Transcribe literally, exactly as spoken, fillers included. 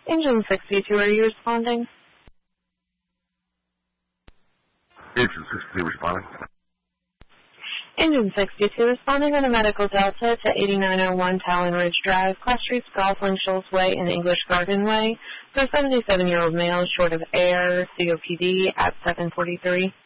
Engine sixty-two, are you responding? Engine sixty-two responding. Engine sixty-two responding on a medical delta to eighty-nine oh one Talon Ridge Drive, Cross Streets, Gosling, Shoals Way, and English Garden Way, for a seventy-seven-year-old male short of air, C O P D, at seven forty-three.